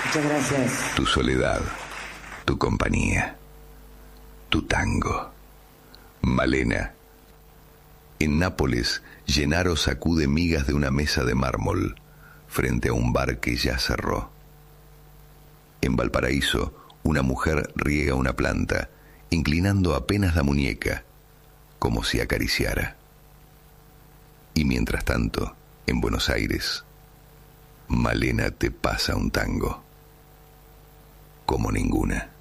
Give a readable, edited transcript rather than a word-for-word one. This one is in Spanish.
Muchas gracias. Tu soledad, tu compañía, tu tango. Malena. En Nápoles, Gennaro sacude migas de una mesa de mármol frente a un bar que ya cerró. En Valparaíso, una mujer riega una planta, inclinando apenas la muñeca, como si acariciara. Y mientras tanto, en Buenos Aires, Malena te pasa un tango como ninguna.